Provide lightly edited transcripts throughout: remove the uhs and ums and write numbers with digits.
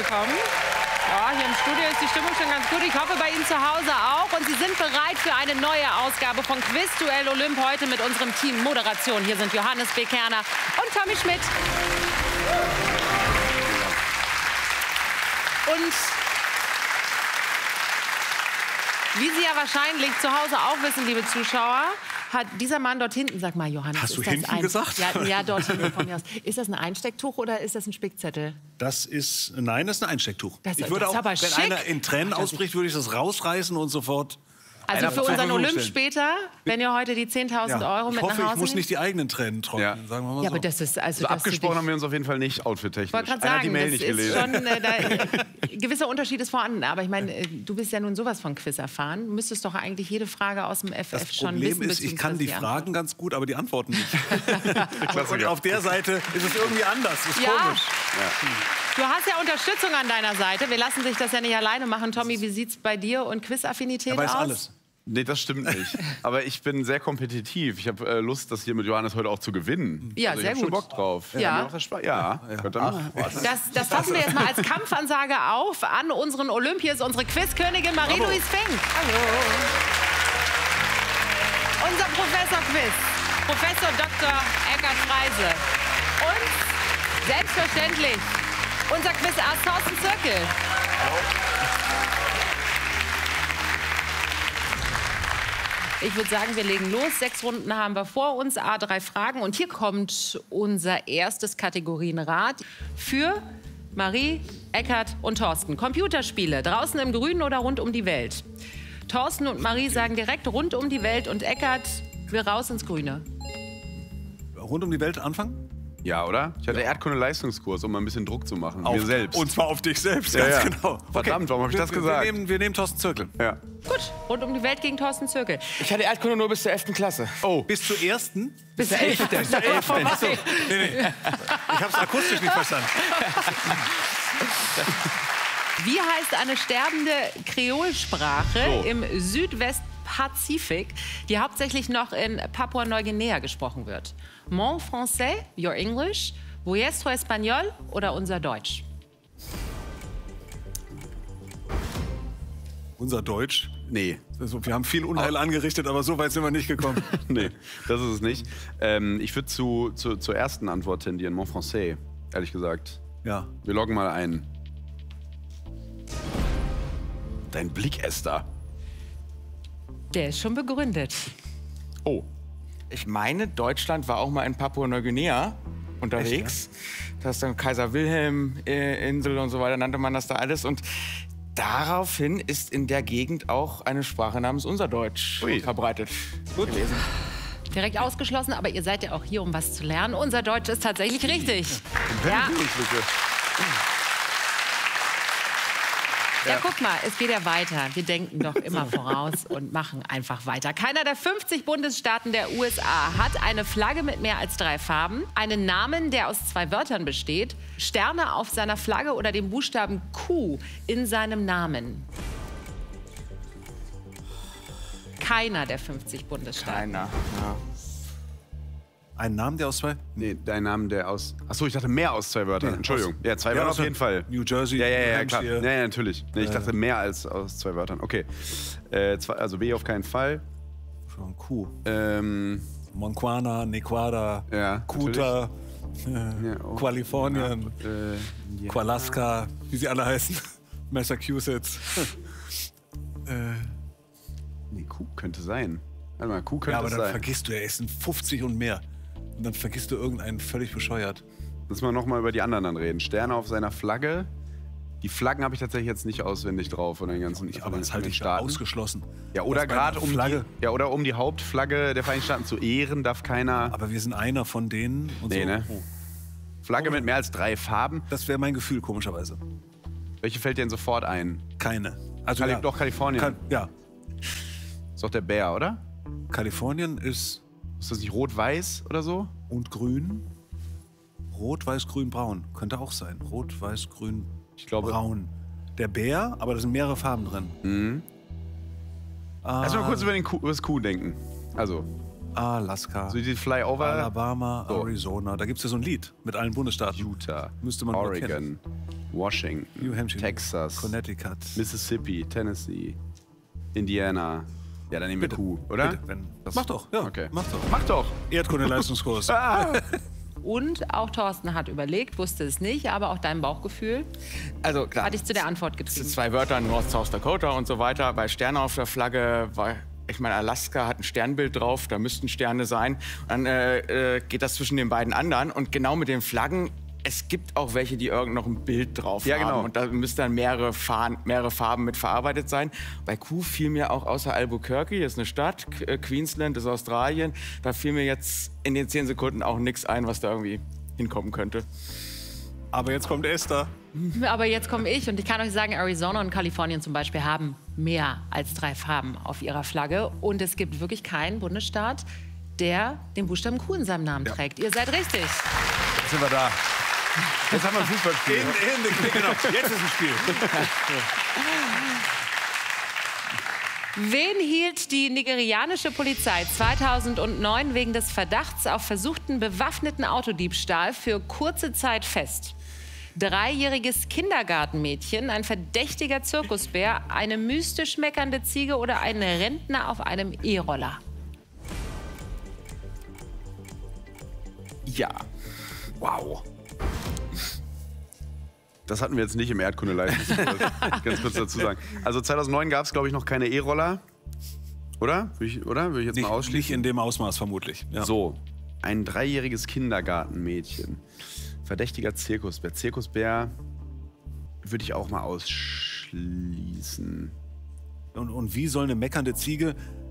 bekommen. Ja, hier im Studio ist die Stimmung schon ganz gut. Ich hoffe, bei Ihnen zu Hause auch. Und Sie sind bereit für eine neue Ausgabe von Quizduell Olymp heute mit unserem Team Moderation. Hier sind Johannes B. Kerner und Tommy Schmidt. Und wie Sie ja wahrscheinlich zu Hause auch wissen, liebe Zuschauer, hat dieser Mann dort hinten, sag mal, Johannes, hast du hinten gesagt? Ja, dort hinten von mir aus. Ist das ein Einstecktuch oder ist das ein Spickzettel? Das ist, nein, das ist ein Einstecktuch. Ich würde auch, wenn einer in Tränen ausbricht, würde ich das rausreißen und sofort... Also für unseren Olymp später, wenn ihr heute die 10.000 Euro mit nach Hause Ich hoffe, ich muss nicht die eigenen Tränen trocknen, sagen wir mal so. Ja, aber das ist also abgesprochen haben wir uns auf jeden Fall nicht outfit-technisch. Ich wollte gerade sagen, die Mail nicht gelesen. Gewisser Unterschied ist vorhanden. Aber ich meine, du bist ja nun sowas von Quiz erfahren. Du müsstest doch eigentlich jede Frage aus dem FF schon wissen. Das Problem ist, ich kann die Fragen ganz gut, aber die Antworten nicht. Und auf der Seite ist es irgendwie anders. Das ist komisch. Ja. Du hast ja Unterstützung an deiner Seite. Wir lassen sich das ja nicht alleine machen. Tommy, wie sieht's bei dir und Quizaffinität aus? Er weiß alles. Nee, das stimmt nicht. Aber ich bin sehr kompetitiv. Ich habe Lust, das hier mit Johannes heute auch zu gewinnen. Ja, also sehr ich gut. Schon Bock drauf. Ja. Das fassen wir jetzt mal als Kampfansage auf an unseren Olymp. Hier ist unsere Quizkönigin Marie-Louise Fink. Hallo. Unser Professor Quiz, Professor Dr. Eckart Freise. Und selbstverständlich unser Quiz-Ass Thorsten Zirkel. Ich würde sagen, wir legen los. 6 Runden haben wir vor uns, A3 Fragen. Und hier kommt unser erstes Kategorienrad für Marie, Eckart und Thorsten. Computerspiele, draußen im Grünen oder rund um die Welt? Thorsten und Marie sagen direkt rund um die Welt und Eckart will raus ins Grüne. Rund um die Welt anfangen? Ja, oder? Ich hatte Erdkunde-Leistungskurs, um mal ein bisschen Druck zu machen. Mir selbst. Und zwar auf dich selbst, ganz genau. Verdammt, warum habe ich das gesagt? Wir nehmen Thorsten Zirkel. Ja. Gut, rund um die Welt gegen Thorsten Zirkel. Ich hatte Erdkunde nur bis zur 11. Klasse. Oh. Bis zur 1.? Bis zur 11. Bis zur 11. Achso. Nee. Ich habe es akustisch nicht verstanden. Wie heißt eine sterbende Kreolsprache im Südwestpazifik, die hauptsächlich noch in Papua-Neuguinea gesprochen wird? Mon Français, Your English, Vuestro Español oder unser Deutsch? Unser Deutsch? Nee. Also, wir haben viel Unheil angerichtet, aber so weit sind wir nicht gekommen. Nee, das ist es nicht. Ich würde zur ersten Antwort tendieren, Mon Français, ehrlich gesagt. Ja. Wir loggen mal ein. Dein Blick, Esther. Der ist schon begründet. Oh. Ich meine, Deutschland war auch mal in Papua-Neuguinea unterwegs. Echt, ja? Das ist dann Kaiser-Wilhelm-Insel und so weiter, nannte man das da alles. Und daraufhin ist in der Gegend auch eine Sprache namens Unserdeutsch verbreitet gewesen. Direkt ausgeschlossen, aber ihr seid ja auch hier, um was zu lernen. Unser Deutsch ist tatsächlich richtig. Ja. Ja, guck mal, es geht ja weiter. Wir denken doch immer voraus und machen einfach weiter. Keiner der 50 Bundesstaaten der USA hat eine Flagge mit mehr als 3 Farben, einen Namen, der aus 2 Wörtern besteht, Sterne auf seiner Flagge oder den Buchstaben Q in seinem Namen. Keiner der 50 Bundesstaaten. Keiner, ja. Ein Namen, der aus 2? Nee, dein Name, der aus... Achso, ich dachte mehr aus 2 Wörtern. Nee, Entschuldigung. Ja, 2 Wörter auf jeden Fall. New Jersey. Ja, klar. Ja, natürlich. Nee, ich dachte mehr als aus 2 Wörtern. Okay. Also B auf keinen Fall. Schon Q. Monquana, Nequada, ja, Kuta, Kalifornien, Qualaska, wie sie alle heißen. Massachusetts. Nee, Q könnte sein. Warte mal, Q könnte sein. Ja, aber dann vergisst du ja, es sind 50 und mehr. Und dann vergisst du irgendeinen völlig bescheuert. Müssen wir noch mal über die anderen dann reden. Sterne auf seiner Flagge. Die Flaggen habe ich tatsächlich jetzt nicht auswendig drauf von den ganzen aber das halte ich Staaten ausgeschlossen. Ja, oder gerade um die Hauptflagge der Vereinigten Staaten zu ehren, darf keiner... Aber wir sind einer von denen. Und nee, so. Ne? Flagge mit mehr als 3 Farben. Das wäre mein Gefühl, komischerweise. Welche fällt dir denn sofort ein? Keine. Also doch, Kalifornien. Ja. Ist doch der Bär, oder? Kalifornien ist... Ist das nicht rot-weiß oder so? Und grün. Rot, weiß, grün, braun. Könnte auch sein. Rot, weiß, grün, braun. Der Bär, aber da sind mehrere Farben drin. Mhm. Lass mal kurz über das Q denken. Also. Alaska. So die Flyover. Alabama, Arizona. Da gibt es ja so ein Lied mit allen Bundesstaaten. Utah. Müsste man Oregon. Washington, New Hampshire, Texas, Connecticut. Mississippi, Tennessee, Indiana. Ja, dann nehmen wir Q, oder? Bitte, mach doch, ja. Okay. Mach doch. Mach doch! Erdkunde-Leistungskurs. Und auch Thorsten hat überlegt, wusste es nicht, aber auch dein Bauchgefühl Also klar, hat dich zu der Antwort es getrieben. sind 2 Wörter, North, South Dakota und so weiter. Bei Sterne auf der Flagge war, ich meine, Alaska hat ein Sternbild drauf, da müssten Sterne sein. Und dann geht das zwischen den beiden anderen. Und genau mit den Flaggen, es gibt auch welche, die irgend noch ein Bild drauf Ja, haben. genau. Und da müssten dann mehrere Farben mit verarbeitet sein. Bei Q fiel mir auch außer Albuquerque, das ist eine Stadt, Queensland ist Australien, da fiel mir jetzt in den 10 Sekunden auch nichts ein, was da irgendwie hinkommen könnte. Aber jetzt kommt Esther. Aber jetzt komme ich und ich kann euch sagen, Arizona und Kalifornien zum Beispiel haben mehr als 3 Farben auf ihrer Flagge. Und es gibt wirklich keinen Bundesstaat, der den Buchstaben Q in seinem Namen trägt. Ihr seid richtig. Jetzt sind wir da. Jetzt haben wir ein Fußballspiel. Genau, jetzt ist ein Spiel. Wen hielt die nigerianische Polizei 2009 wegen des Verdachts auf versuchten bewaffneten Autodiebstahl für kurze Zeit fest? 3-jähriges Kindergartenmädchen, ein verdächtiger Zirkusbär, eine mystisch meckernde Ziege oder ein Rentner auf einem E-Roller? Ja. Wow. Das hatten wir jetzt nicht im Erdkunde-Leistungskurs. Ganz kurz dazu sagen. Also 2009 gab es, glaube ich, noch keine E-Roller. Oder? Würde ich jetzt mal ausschließen? Nicht in dem Ausmaß, vermutlich. Ja. So, ein 3-jähriges Kindergartenmädchen. Verdächtiger Zirkusbär. Zirkusbär würde ich auch mal ausschließen. Und wie soll eine meckernde Ziege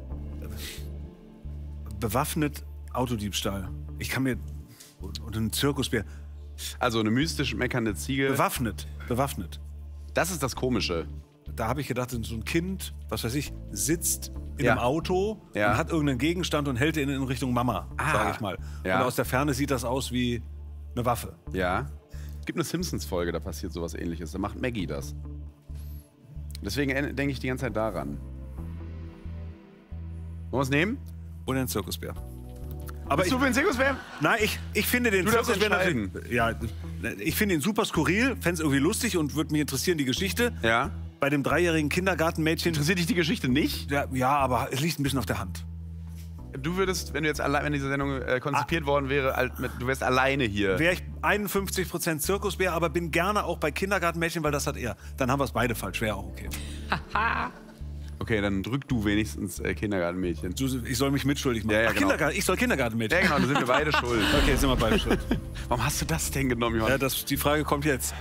bewaffnet Autodiebstahl? Ich kann mir... Und ein Zirkusbär... Also eine mystisch meckernde Ziege. Bewaffnet. Das ist das Komische. Da habe ich gedacht, so ein Kind, was weiß ich, sitzt in Ja. einem Auto Ja. und hat irgendeinen Gegenstand und hält ihn in Richtung Mama, sage ich mal. Ja. Und aus der Ferne sieht das aus wie eine Waffe. Ja. Es gibt eine Simpsons-Folge, da passiert sowas Ähnliches. Da macht Maggie das. Deswegen denke ich die ganze Zeit daran. Wollen wir es nehmen? Oder ein Zirkusbär. Aber Bist du für den Zirkusbär? Nein, ich finde den Du darfst Zirkusbär entscheiden. natürlich... Ja, ich finde ihn super skurril, fände es irgendwie lustig und würde mich interessieren, die Geschichte. Ja. Bei dem 3-jährigen Kindergartenmädchen... Interessiert dich die Geschichte nicht? Ja, aber es liegt ein bisschen auf der Hand. Du würdest, wenn du jetzt allein, wenn diese Sendung konzipiert worden wäre, du wärst alleine hier. Wäre ich 51% Zirkusbär, aber bin gerne auch bei Kindergartenmädchen, weil das hat er. Dann haben wir es beide falsch, wäre auch okay. Okay, dann drück du wenigstens Kindergartenmädchen. Ich soll mich mitschuldig machen. Ja, ja, Ach, genau. Ich soll Kindergartenmädchen. Ja, genau, dann sind wir beide schuld. Okay, sind wir beide schuld. Warum hast du das denn genommen, Johann? Ja, die Frage kommt jetzt.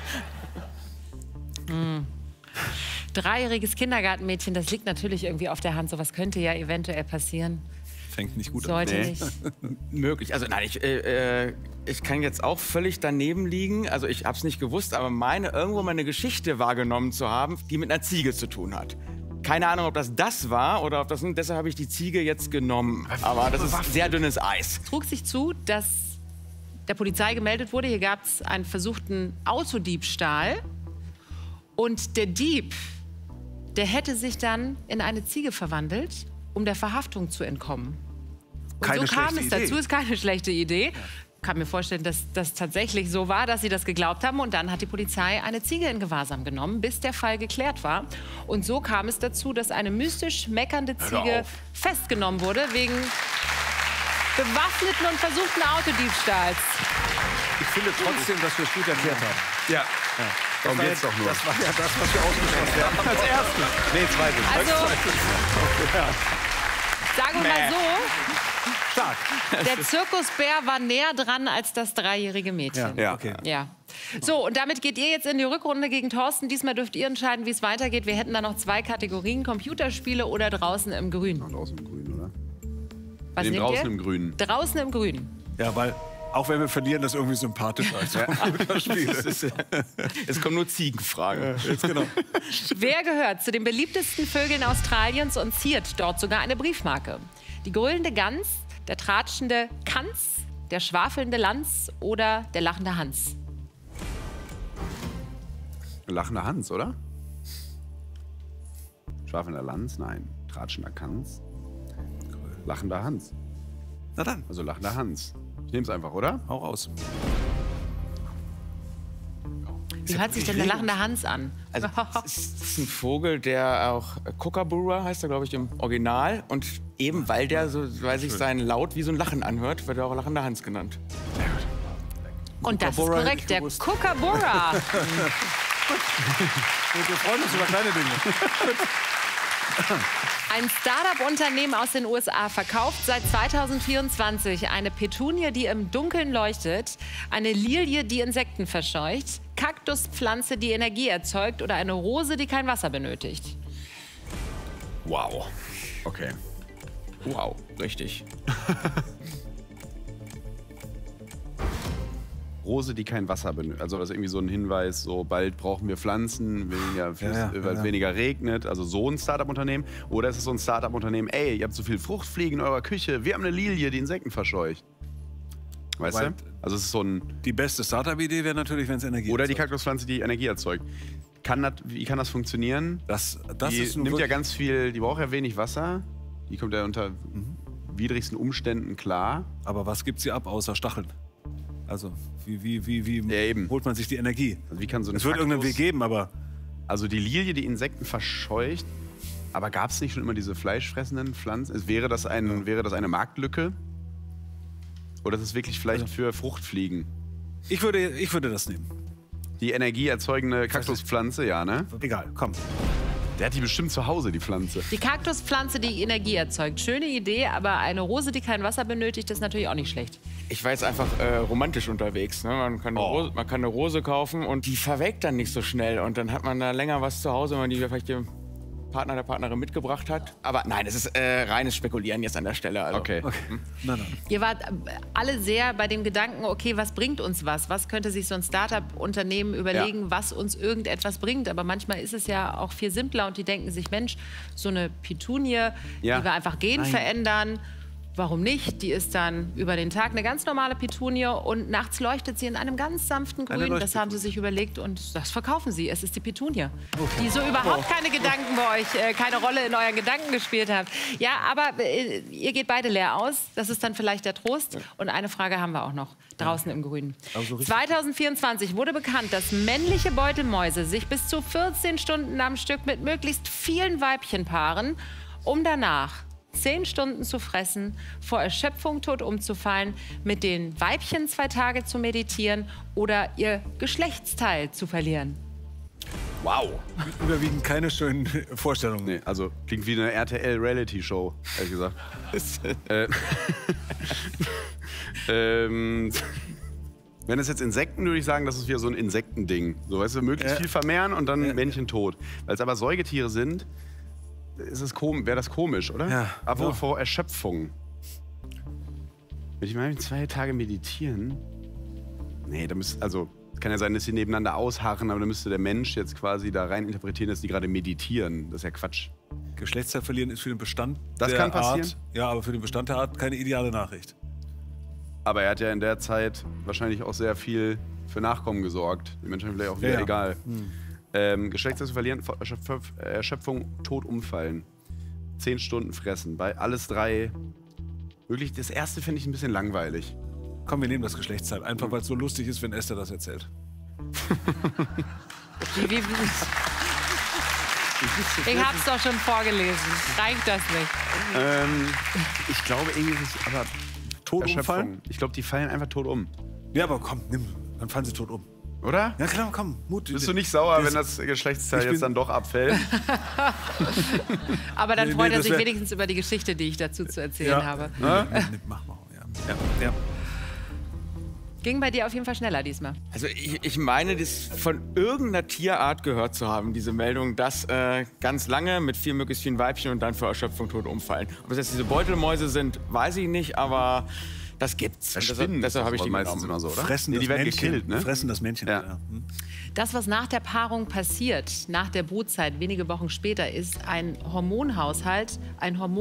3-jähriges Kindergartenmädchen, das liegt natürlich irgendwie auf der Hand. Sowas könnte ja eventuell passieren. Fängt nicht gut an. Sollte Nee. nicht. Möglich. Also nein, ich kann jetzt auch völlig daneben liegen. Also ich habe es nicht gewusst, aber meine irgendwo mal eine Geschichte wahrgenommen zu haben, die mit einer Ziege zu tun hat. Keine Ahnung, ob das war oder ob das... Deshalb habe ich die Ziege jetzt genommen. Aber das ist sehr dünnes Eis. Trug sich zu, dass der Polizei gemeldet wurde, hier gab es einen versuchten Autodiebstahl. Und der Dieb, der hätte sich dann in eine Ziege verwandelt, um der Verhaftung zu entkommen. Und Keine so kam schlechte es Idee. dazu, ist keine schlechte Idee. Ich kann mir vorstellen, dass das tatsächlich so war, dass sie das geglaubt haben. Und dann hat die Polizei eine Ziege in Gewahrsam genommen, bis der Fall geklärt war. Und so kam es dazu, dass eine mystisch meckernde Ziege auf. festgenommen wurde wegen bewaffneten und versuchten Autodiebstahls. Ich finde trotzdem, dass wir es gut erklärt haben. Ja. Darum war geht's ja- doch nur. Das war ja das, was wir ausgeschlossen haben. Als erstes. Nee, zweites. Also, sagen wir mal so, Stark. der Zirkusbär war näher dran als das 3-jährige Mädchen. Ja. Okay. Ja. So, und damit geht ihr jetzt in die Rückrunde gegen Thorsten. Diesmal dürft ihr entscheiden, wie es weitergeht. Wir hätten da noch 2 Kategorien, Computerspiele oder draußen im Grün. Draußen im Grün, oder? Was Wir nehmen nehmt draußen ihr? im Grün. Draußen im Grün. Ja, weil auch wenn wir verlieren, das ist irgendwie sympathisch als Computerspiel. Es kommen nur Ziegenfragen. Jetzt genau. Wer gehört zu den beliebtesten Vögeln Australiens und ziert dort sogar eine Briefmarke? Die grölende Gans, der tratschende Kans, der schwafelnde Lanz oder der lachende Hans? Lachender Hans, oder? Schwafelnder Lanz? Nein. Tratschender Kanz? Lachender Hans. Na dann, Also lachender Hans. Ich nehme es einfach, oder? hau raus. Wie hört sich denn der lachende Hans an? Also, es ist ein Vogel, der auch Kookaburra heißt er, glaube ich, im Original. Und eben weil der so, weil sich sein Laut wie so ein Lachen anhört, wird er auch lachender Hans genannt. Und das ist korrekt, der Kookaburra. Wir freuen uns über kleine Dinge. Ein Start-up-Unternehmen aus den USA verkauft seit 2024 eine Petunie, die im Dunkeln leuchtet, eine Lilie, die Insekten verscheucht, Kaktuspflanze, die Energie erzeugt oder eine Rose, die kein Wasser benötigt. Wow. Okay. Wow, richtig. Rose, die kein Wasser benötigt. Also das ist irgendwie so ein Hinweis, so bald brauchen wir Pflanzen, weil es weniger regnet. Also so ein Startup-Unternehmen. Oder ist es so ein Startup-Unternehmen, ey, ihr habt so viel Fruchtfliegen in eurer Küche, wir haben eine Lilie, die Insekten verscheucht. Weißt du? Also es ist so ein... Die beste Startup-Idee wäre natürlich, wenn es Energie Oder die erzeugt. Kaktuspflanze, die Energie erzeugt. Wie kann das funktionieren? Das Die ist nun nimmt ja wirklich- ganz viel, die braucht ja wenig Wasser. Die kommt ja unter widrigsten Umständen klar. Aber was gibt sie ab, außer Stacheln? Also, wie Ja, eben. holt man sich die Energie? Also wie kann so ein Es wird irgendeinen Kaktus- Weg geben, aber Also die Lilie, die Insekten verscheucht. Aber gab es nicht schon immer diese fleischfressenden Pflanzen? Wäre das eine Marktlücke? Oder ist es wirklich vielleicht für Fruchtfliegen? ich würde das nehmen. Die energieerzeugende Kaktuspflanze, ja, ne? Egal, komm. Der hat die bestimmt zu Hause, die Pflanze. Die Kaktuspflanze, die Energie erzeugt. Schöne Idee, aber eine Rose, die kein Wasser benötigt, ist natürlich auch nicht schlecht. Ich war jetzt einfach romantisch unterwegs. Ne? Man kann eine Rose kaufen und die verwelkt dann nicht so schnell. Und dann hat man da länger was zu Hause, wenn man die vielleicht dem Partner, der Partnerin mitgebracht hat. Aber nein, es ist reines Spekulieren jetzt an der Stelle. Also. Okay. Nein. Ihr wart alle sehr bei dem Gedanken, okay, was bringt uns was? Was könnte sich so ein Start-up-Unternehmen überlegen, was uns irgendetwas bringt? Aber manchmal ist es ja auch viel simpler und die denken sich, Mensch, so eine Petunie, die wir einfach Gen verändern, warum nicht? Die ist dann über den Tag eine ganz normale Petunie und nachts leuchtet sie in einem ganz sanften Grün. Das haben sie sich überlegt und das verkaufen sie. Es ist die Petunie, die so überhaupt keine Gedanken bei euch, keine Rolle in euren Gedanken gespielt hat. Ja, aber ihr geht beide leer aus. Das ist dann vielleicht der Trost. Und eine Frage haben wir auch noch draußen im Grünen. 2024 wurde bekannt, dass männliche Beutelmäuse sich bis zu 14 Stunden am Stück mit möglichst vielen Weibchen paaren, um danach 10 Stunden zu fressen, vor Erschöpfung tot umzufallen, mit den Weibchen 2 Tage zu meditieren oder ihr Geschlechtsteil zu verlieren. Wow. Überwiegend keine schönen Vorstellungen. Nee, also klingt wie eine RTL-Reality-Show, ehrlich gesagt. Wenn es jetzt Insekten, würde ich sagen, das ist wieder so ein Insektending. So, weißt du, möglichst viel vermehren und dann Männchen tot. Weil es aber Säugetiere sind, wäre das komisch, oder? Ja. Aber vor Erschöpfung. Wenn ich mal 2 Tage meditieren. Nee, es kann ja sein, dass sie nebeneinander ausharren, aber dann müsste der Mensch jetzt quasi da rein interpretieren, dass die gerade meditieren. Das ist ja Quatsch. Geschlechtsteil verlieren ist für den Bestand Das der kann passieren? Art, ja, aber für den Bestand der Art keine ideale Nachricht. Aber er hat ja in der Zeit wahrscheinlich auch sehr viel für Nachkommen gesorgt. Die Menschen haben vielleicht auch wieder egal. Geschlechtsteil zu verlieren, vor Erschöpfung, tot umfallen. 10 Stunden fressen. Bei alles 3. Wirklich, das erste finde ich ein bisschen langweilig. Komm, wir nehmen das Geschlechtsteil. Einfach, weil es so lustig ist, wenn Esther das erzählt. Ich hab's doch schon vorgelesen. Reicht das nicht? Ich glaube irgendwie ist es aber Tot Erschöpfung. umfallen? Ich glaube, die fallen einfach tot um. Ja, aber komm, nimm. Dann fallen sie tot um. Oder? Ja, klar, komm. Mut. Bist du nicht sauer, wenn das Geschlechtsteil jetzt dann doch abfällt? Aber dann Nee, freut er das sich wär- wenigstens über die Geschichte, die ich dazu zu erzählen habe. Mach mal. Ja. Ging bei dir auf jeden Fall schneller diesmal. Also ich meine, das von irgendeiner Tierart gehört zu haben, diese Meldung, dass ganz lange mit möglichst vielen Weibchen und dann vor Erschöpfung tot umfallen. Ob es jetzt diese Beutelmäuse sind, weiß ich nicht, aber das gibt's. Und deshalb habe ich die meistens genommen. immer so, oder? Fressen Nee, die das werden Männchen. gekillt, ne? Fressen das Männchen. Ja. Das, was nach der Paarung passiert, nach der Brutzeit, wenige Wochen später, ist ein Hormonhaushalt, ein Hormon